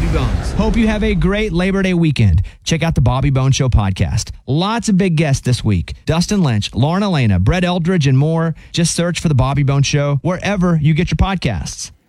Bones. Hope you have a great Labor Day weekend. Check out the Bobby Bones Show podcast. Lots of big guests this week. Dustin Lynch, Lauren Elena, Brett Eldridge, and more. Just search for the Bobby Bones Show wherever you get your podcasts.